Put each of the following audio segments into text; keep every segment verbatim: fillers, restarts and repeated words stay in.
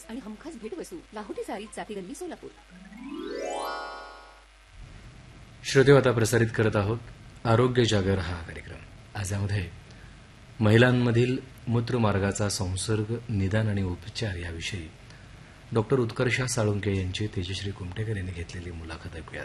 आणि हमखास भेटवस्तू लाहोटी सारी चाकी गल्ली सोलापूर. श्रोते आता प्रसारित करत आहोत आरोग्य जागर हा कार्यक्रम. आज यामध्ये महिलांमधील मूत्रमार्गाचा संसर्ग, निदान आणि उपचार याविषयी डॉक्टर उत्कर्षा साळुंके यांची तेजश्री कुमटेकर यांनी घेतलेली मुलाखत ऐकूयात.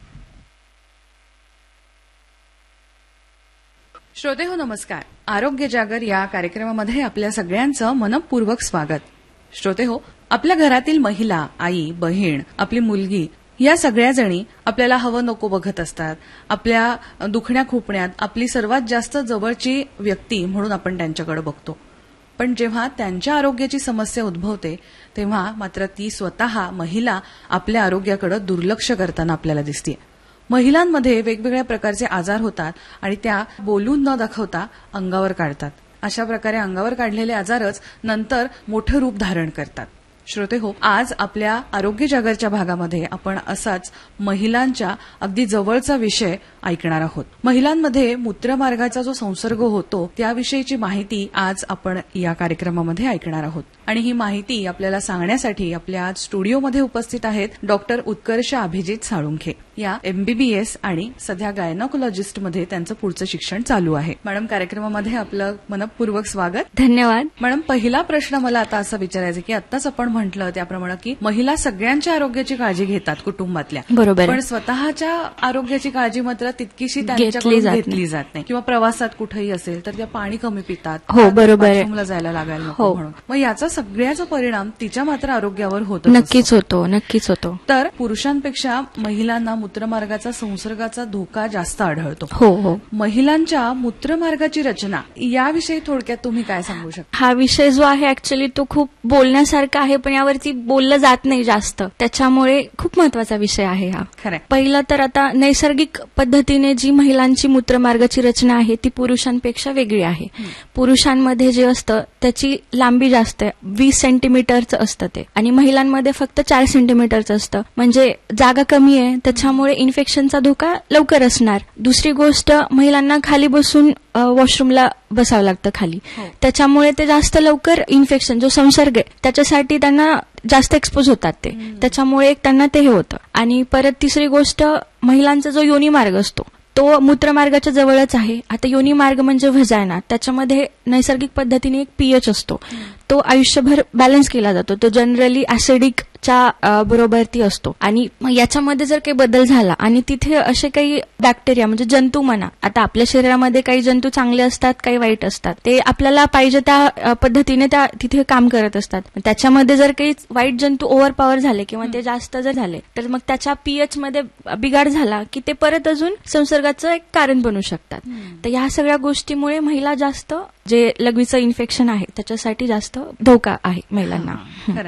श्रोते हो, नमस्कार. आरोग्य जागर या कार्यक्रमामध्ये आपल्या सगळ्यांचं मनपूर्वक स्वागत. श्रोते हो, आपल्या घरातील महिला, आई, बहीण, आपली मुलगी या सगळ्या जणी आपल्याला हवं नको बघत असतात. आपल्या दुखण्या खुपण्यात आपली सर्वात जास्त जवळची व्यक्ती म्हणून आपण त्यांच्याकडे बघतो. पण जेव्हा त्यांच्या आरोग्याची समस्या उद्भवते तेव्हा मात्र ती स्वतः महिला आपल्या आरोग्याकडे दुर्लक्ष करताना आपल्याला दिसते. महिलांमध्ये वेगवेगळ्या प्रकारचे आजार होतात आणि त्या बोलून न दाखवता अंगावर काढतात. अशा प्रकारे अंगावर काढलेले आजारच नंतर मोठं रूप धारण करतात. श्रोते हो, आज आपल्या आरोग्य जागरच्या भागामध्ये आपण असाच महिलांच्या अगदी जवळचा विषय ऐकणार आहोत. महिलांमध्ये मूत्रमार्गाचा जो संसर्ग होतो त्याविषयीची माहिती आज आपण या कार्यक्रमामध्ये ऐकणार आहोत. आणि ही माहिती आपल्याला सांगण्यासाठी आपल्या आज स्टुडिओमध्ये उपस्थित आहेत डॉक्टर उत्कर्षा अभिजित साळुंखे. या एमबीबीएस आणि सध्या गायनॉकोलॉजिस्टमध्ये त्यांचं पुढचं शिक्षण चालू आहे. मॅडम, कार्यक्रमामध्ये आपलं मनपूर्वक स्वागत. धन्यवाद. मॅडम, पहिला प्रश्न मला आता असा विचारायचा की आत्ताच आपण म्हटलं त्याप्रमाणे की महिला सगळ्यांच्या आरोग्याची काळजी घेतात कुटुंबातल्या, बरोबर, पण स्वतःच्या आरोग्याची काळजी मात्र तितकीशी त्यांच्याकडून घेतली जात नाही. किंवा प्रवासात कुठेही असेल तर त्या पाणी कमी पितात, हो बरोबर, बाथरूमला जायला लागायला नको म्हणून. मग याचा सगळ्याचा परिणाम तिच्या मात्र आरोग्यावर होतो. नक्कीच होतो, नक्कीच होतो. तर पुरुषांपेक्षा महिलांना मूत्रमार्गाचा संसर्गाचा धोका जास्त आढळतो. हो हो. महिलांच्या मूत्रमार्गाची रचना याविषयी थोडक्यात तुम्ही काय सांगू शकता? हा विषय जो आहे ऍक्च्युली तो खूप बोलण्यासारखा आहे, पण यावरती बोललं जात नाही जास्त, त्याच्यामुळे खूप महत्वाचा विषय आहे हा. खरं. पहिलं तर आता नैसर्गिक पद्धतीने जी महिलांची मूत्रमार्गाची रचना आहे ती पुरुषांपेक्षा वेगळी आहे. पुरुषांमध्ये जे असतं त्याची लांबी जास्त आहे, वीस सेंटीमीटरचं असतं ते, आणि महिलांमध्ये फक्त चार सेंटीमीटरचं असतं. म्हणजे जागा कमी आहे, त्याच्यामुळे इन्फेक्शनचा धोका लवकर असणार. दुसरी गोष्ट, महिलांना खाली बसून वॉशरूमला बसावं लागतं खाली, त्याच्यामुळे ते जास्त लवकर इन्फेक्शन जो संसर्ग आहे त्याच्यासाठी त्यांना जास्त एक्सपोज होतात ते, त्याच्यामुळे त्यांना ते हे होतं. आणि परत तिसरी गोष्ट, महिलांचा जो योनी मार्ग असतो तो मूत्रमार्गाच्या जवळच आहे. आता योनी मार्ग म्हणजे व्हजायना, त्याच्यामध्ये नैसर्गिक पद्धतीने एक पीएच असतो, तो आयुष्यभर बॅलन्स केला जातो. तो जनरली ऍसिडिक च्या बरोबर ती असतो. आणि याच्यामध्ये जर काही बदल झाला आणि तिथे असे काही बॅक्टेरिया म्हणजे जंतू म्हणा, आता आपल्या शरीरामध्ये काही जंतू चांगले असतात, काही वाईट असतात, ते आपल्याला पाहिजे त्या पद्धतीने त्या तिथे काम करत असतात. त्याच्यामध्ये जर काही वाईट जंतू ओव्हर पॉवर झाले किंवा ते जास्त जर झाले तर मग त्याच्या पीएच मध्ये बिघाड झाला की ते परत अजून संसर्गाचं एक कारण बनू शकतात. तर या सगळ्या गोष्टीमुळे महिला जास्त जे लघवीचं इन्फेक्शन आहे त्याच्यासाठी जास्त धोका आहे महिलांना.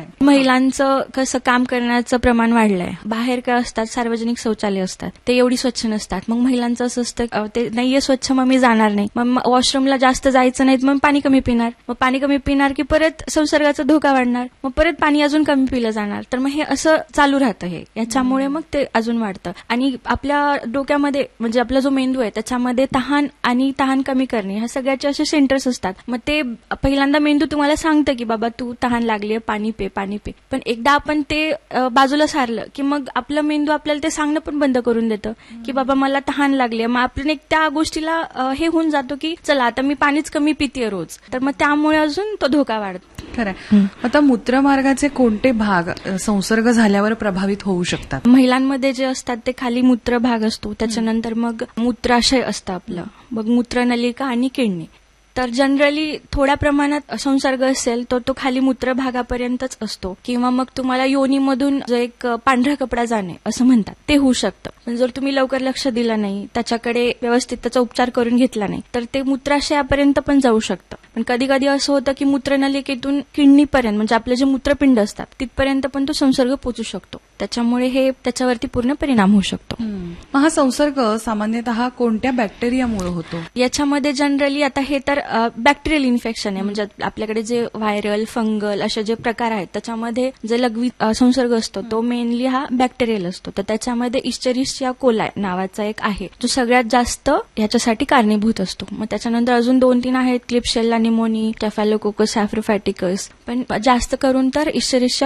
महिलांचं कसं काम करण्याचं प्रमाण वाढलंय. बाहेर काय असतात, सार्वजनिक शौचालय असतात, ते एवढी स्वच्छ नसतात. मग महिलांचं असं असतं ते नाहीये स्वच्छ, मग मी जाणार नाही, मग वॉशरूमला जास्त जायचं नाही, मग पाणी कमी पिणार, मग पाणी कमी पिणार की परत संसर्गाचा धोका वाढणार, मग परत पाणी अजून कमी पिलं जाणार. तर मग हे असं चालू राहतं. हे याच्यामुळे मग ते अजून वाढतं. आणि आपल्या डोक्यामध्ये म्हणजे आपला जो मेंदू आहे त्याच्यामध्ये तहान आणि तहान कमी करणे ह्या सगळ्याचे असे सेंटर्स असतात. मग ते पहिल्यांदा मेंदू तुम्हाला सांगतं की बाबा तू तहान लागली, पाणी पे पाणी पे पण एकदा आपण ते बाजूला सारलं की मग आपलं मेंदू आपल्याला ते सांगणं पण बंद करून देतं की बाबा मला तहान लागली. मग आपण एक त्या गोष्टीला हे होऊन जातो की चला आता मी पाणीच कमी पितेय रोज, तर मग त्यामुळे अजून तो धोका वाढतो. खरं. आता मूत्रमार्गाचे कोणते भाग संसर्ग झाल्यावर प्रभावित होऊ शकतात? महिलांमध्ये जे असतात ते खाली मूत्र भाग असतो, त्याच्यानंतर मग मूत्राशय असतं आपलं, मग मूत्रनलिका आणि किडनी. तर जनरली थोड्या प्रमाणात संसर्ग असेल तर तो खाली मूत्र भागापर्यंतच असतो, किंवा मग तुम्हाला योनीमधून जो एक पांढरा कपडा जाणे असं म्हणतात ते होऊ शकतं. पण जर तुम्ही लवकर लक्ष दिलं नाही, त्याच्याकडे व्यवस्थित त्याचा उपचार करून घेतला नाही तर ते मूत्राशयापर्यंत पण जाऊ शकतं. पण कधी कधी असं होतं की मूत्रनलिकेतून किडनीपर्यंत म्हणजे आपले जे मूत्रपिंड असतात तिथपर्यंत पण तो संसर्ग पोहोचू शकतो. त्याच्यामुळे हे त्याच्यावरती पूर्ण परिणाम होऊ शकतो. हा संसर्ग सामान्यतः कोणत्या बॅक्टेरियामुळे होतो? याच्यामध्ये जनरली आता हे तर बॅक्टेरियल इन्फेक्शन आहे, म्हणजे आपल्याकडे जे व्हायरल, फंगल असे जे प्रकार आहेत त्याच्यामध्ये जे लघवी संसर्ग असतो तो मेनली हा बॅक्टेरियल असतो. तर त्याच्यामध्ये इस्चेरिशिया कोलाय नावाचा एक आहे जो सगळ्यात जास्त ह्याच्यासाठी कारणीभूत असतो. मग त्याच्यानंतर अजून दोन तीन आहेत, क्लिप्शेल्ला निमोनी, स्टेफॅलोकोकस सॅफ्रोफॅटिकस, पण जास्त करून तर इस्चेरिशिया